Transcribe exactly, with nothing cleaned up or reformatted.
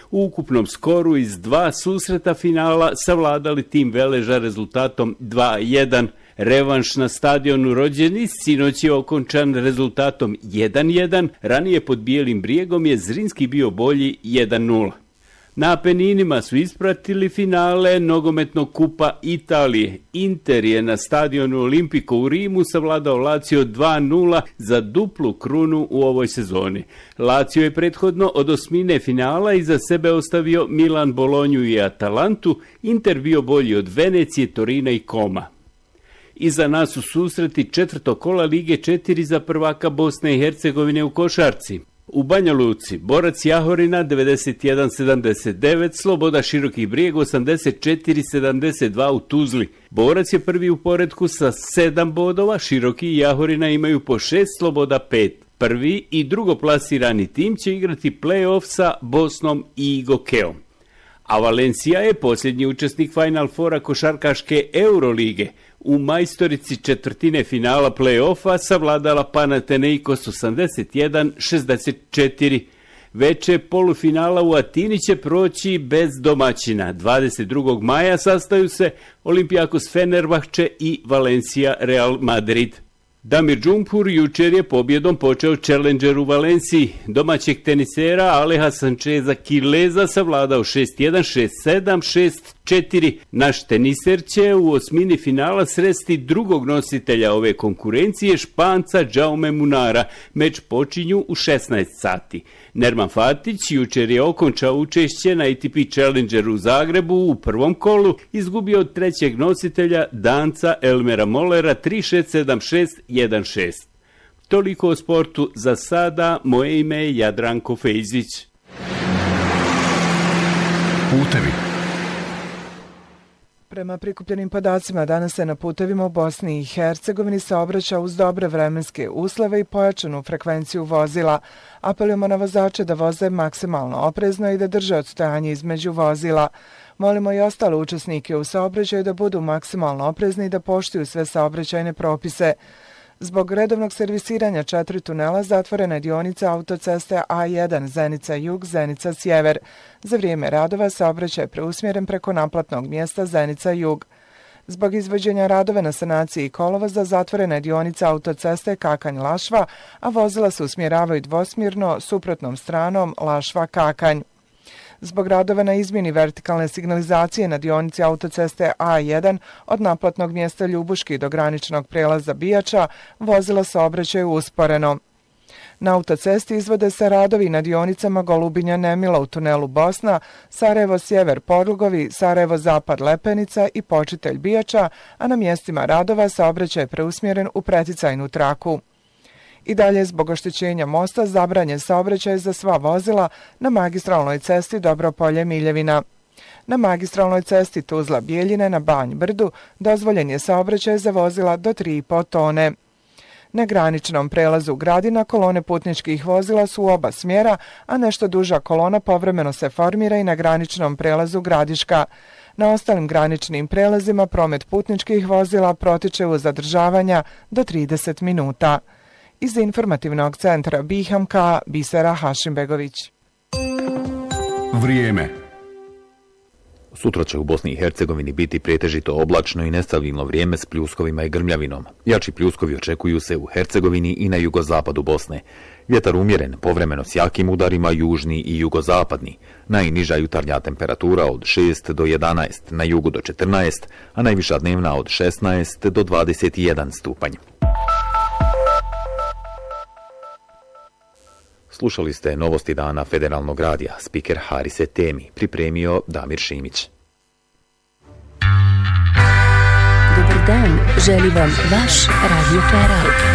u ukupnom skoru iz dva susreta finala savladali tim Veleža rezultatom dva jedan. Revanš na stadionu Rođeni sinoć je okončan rezultatom jedan jedan, ranije pod Bijelim brijegom je Zrinski bio bolji jedan nula. Na Apeninima su ispratili finale nogometnog kupa Italije. Inter je na stadionu Olimpico u Rimu savladao Lazio dva nula za duplu krunu u ovoj sezoni. Lazio je prethodno od osmine finala iza sebe ostavio Milan, Bolonju i Atalantu, Inter bio bolji od Venecije, Torina i Koma. Iza nas su susreti četvrtog kola Lige četiri za prvaka Bosne i Hercegovine u košarci. U Banja Luci, Borac Jahorina devedeset jedan sedamdeset devet, Sloboda Široki Brijeg osamdeset četiri sedamdeset dva u Tuzli. Borac je prvi u poretku sa sedam bodova, Široki i Jahorina imaju po šest, Sloboda pet. Prvi i drugoplasirani tim će igrati play-off sa Bosnom i Gokeom. A Valencija je posljednji učesnik Final Fora košarkaške Eurolige. U majstorici četvrtine finala play-offa savladala Panathinaikos osamdeset jedan šezdeset četiri. Veče polufinala u Atini će proći bez domaćina. dvadeset drugog maja sastaju se Olympiakos Fenerbahče i Valencija Real Madrid. Damir Džumpur jučer je pobjedom počeo Challenger u Valenciji. Domaćeg tenisera Aleja Sancheza Quileza savladao šest jedan, šest sedam, šest četiri. Naš teniser će u osmini finala sresti drugog nositelja ove konkurencije, Španca Jaume Munara. Meč počinju u šesnaest sati. Nerman Fatić jučer je okončao učešće na A T P Challengeru u Zagrebu u prvom kolu, izgubio od trećeg nositelja Danca Elmera Mollera tri šest sedam šest jedan šest. Toliko o sportu za sada, moje ime je Jadranko Fejzić. Putevi. Prema prikupljenim podacima, danas se na putevima u Bosni i Hercegovini saobraća uz dobre vremenske uslove i pojačanu frekvenciju vozila. Apelujemo na vozače da voze maksimalno oprezno i da drže odstojanje između vozila. Molimo i ostale učesnike u saobraćaju da budu maksimalno oprezni i da poštuju sve saobraćajne propise. Zbog redovnog servisiranja četiri tunela zatvorena je dionica autoceste A jedan Zenica-Jug, Zenica-Sjever. Za vrijeme radova saobraćaj je preusmjeren preko naplatnog mjesta Zenica-Jug. Zbog izvođenja radova na sanaciji kolovoza zatvorena je dionica autoceste Kakanj-Lašva, a vozila se usmjeravaju dvosmjerno suprotnom stranom Lašva-Kakanj. Zbog radova na izmjeni vertikalne signalizacije na dionici autoceste A jedan od naplatnog mjesta Ljubuški do graničnog prelaza Bijača vozila saobraćaju usporeno. Na autocesti izvode se radovi na dionicama Golubinja-Nemila u tunelu Bosna, Sarajevo-Sjever Podlugovi, Sarajevo-Zapad Lepenica i Počitelj Bijača, a na mjestima radova saobraćaj je preusmjeren u preticajnu traku. I dalje zbog oštećenja mosta zabranjen saobraćaj za sva vozila na magistralnoj cesti Dobropolje-Miljevina. Na magistralnoj cesti Tuzla-Bijeljine na Banj Brdu dozvoljen je saobraćaj za vozila do tri i po tone. Na graničnom prelazu Gradina kolone putničkih vozila su u oba smjera, a nešto duža kolona povremeno se formira i na graničnom prelazu Gradiška. Na ostalim graničnim prelazima promet putničkih vozila protiče uz zadržavanja do trideset minuta. Iz informativnog centra B I H A M K, Bisera Hašimbegović. Vrijeme. Sutra će u Bosni i Hercegovini biti pretežito oblačno i nestabilno vrijeme s pljuskovima i grmljavinom. Jači pljuskovi očekuju se u Hercegovini i na jugozapadu Bosne. Vjetar umjeren, povremeno s jakim udarima, južni i jugozapadni. Najniža jutarnja temperatura od šest do jedanaest, na jugu do četrnaest, a najviša dnevna od šesnaest do dvadeset jedan stupanj. Slušali ste novosti dana Federalnog radija, spiker Harise Temi, pripremio Damir Šimić. Dobar dan, želi vam vaš Radio Feral.